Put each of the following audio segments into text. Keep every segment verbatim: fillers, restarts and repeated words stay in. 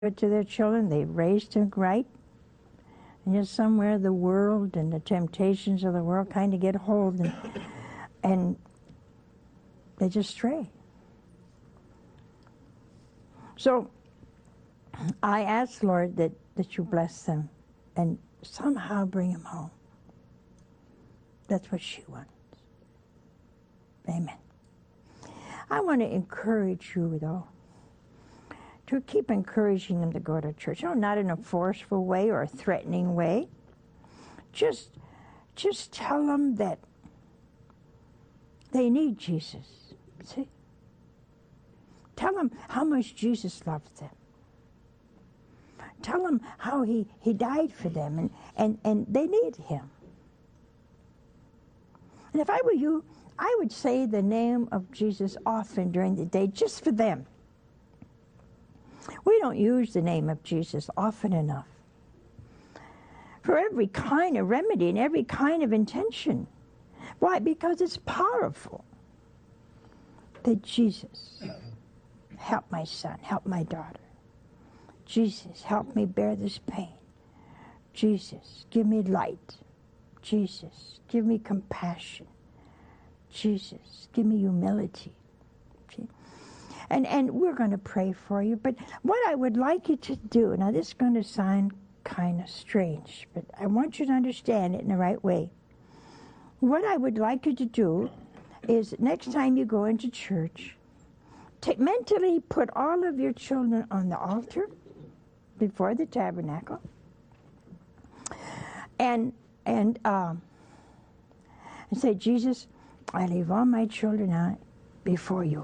it to their children. They raised them right. And just somewhere the world and the temptations of the world kind of get hold and, and they just stray. So I ask, Lord, that, that you bless them and somehow bring them home. That's what she wants. Amen. I want to encourage you, though, to keep encouraging them to go to church. No, not in a forceful way or a threatening way. Just, just tell them that they need Jesus. See? Tell them how much Jesus loved them. Tell them how he, he died for them, and, and, and they need him. And if I were you, I would say the name of Jesus often during the day, just for them. We don't use the name of Jesus often enough. For every kind of remedy and every kind of intention. Why? Because it's powerful. That Jesus, help my son, help my daughter. Jesus, help me bear this pain. Jesus, give me light. Jesus, give me compassion. Jesus, give me humility. See? And and we're going to pray for you. But what I would like you to do, now this is going to sound kind of strange, but I want you to understand it in the right way. What I would like you to do is next time you go into church, to mentally put all of your children on the altar before the tabernacle, and and um, and say, Jesus, I leave all my children out before you.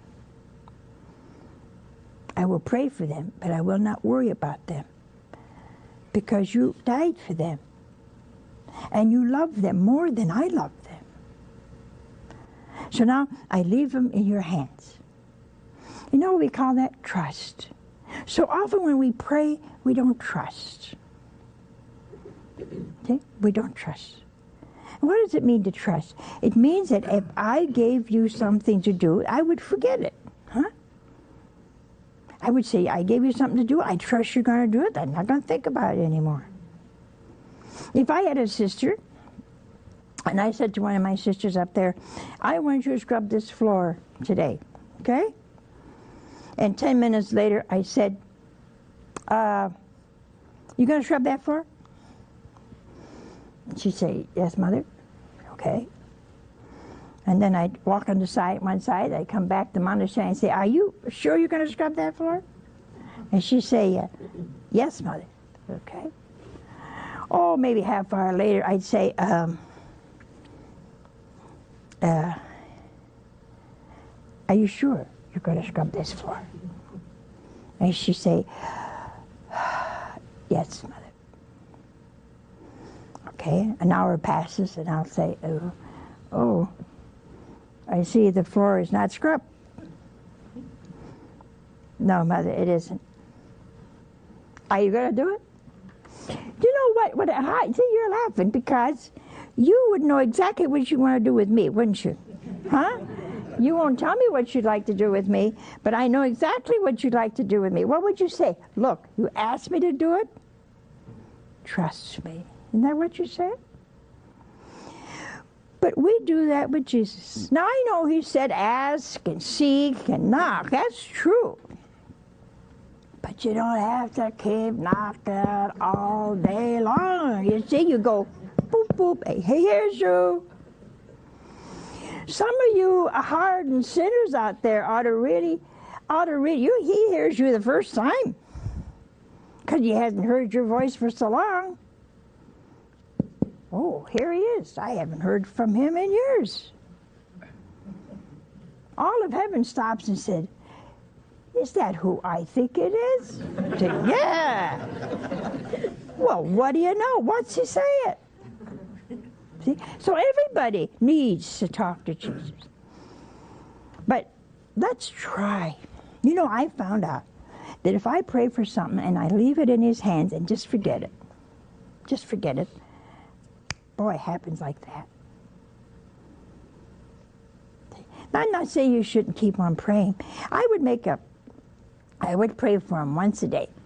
I will pray for them, but I will not worry about them, because you died for them, and you love them more than I love them. So now I leave them in your hands. You know, we call that trust. So often when we pray, we don't trust. Okay? We don't trust. And what does it mean to trust? It means that if I gave you something to do, I would forget it. Huh? I would say, I gave you something to do, I trust you're going to do it, I'm not going to think about it anymore. If I had a sister, and I said to one of my sisters up there, I want you to scrub this floor today, okay? And ten minutes later, I said, uh, you going to scrub that floor? And she'd say, yes, Mother. Okay. And then I'd walk on the side, one side, I'd come back to Montessori and say, are you sure you're going to scrub that floor? And she'd say, uh, yes, Mother. Okay. Oh, maybe half hour later, I'd say, um, uh, are you sure you're going to scrub this floor? And she'd say, yes, Mother. Okay, an hour passes, and I'll say, oh, oh, I see the floor is not scrubbed. No, Mother, it isn't. Are you going to do it? Do you know what? What? I see you're laughing because you would know exactly what you want to do with me, wouldn't you? Huh? You won't tell me what you'd like to do with me, but I know exactly what you'd like to do with me. What would you say? Look, you asked me to do it. Trust me. Isn't that what you said? But we do that with Jesus. Now I know he said ask and seek and knock. That's true. But you don't have to keep knocking all day long. You see, you go, boop, boop, hey, here's you. Some of you hardened sinners out there ought to really, ought to really, you, he hears you the first time. Because he hasn't heard your voice for so long. Oh, here he is. I haven't heard from him in years. All of heaven stops and said, is that who I think it is? I said, yeah. Well, what do you know? What's he saying? See? So everybody needs to talk to Jesus. But let's try. You know, I found out that if I pray for something and I leave it in his hands and just forget it, just forget it, boy, it happens like that. I'm not saying you shouldn't keep on praying. I would make a, I would pray for him once a day.